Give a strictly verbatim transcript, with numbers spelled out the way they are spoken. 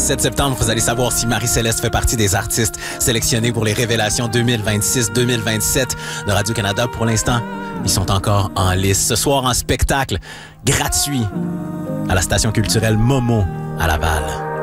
sept septembre, vous allez savoir si Marie-Céleste fait partie des artistes sélectionnés pour les Révélations deux mille vingt-six deux mille vingt-sept de Radio-Canada. Pour l'instant, ils sont encore en lice. Ce soir, en spectacle gratuit à la station culturelle Momo à Laval.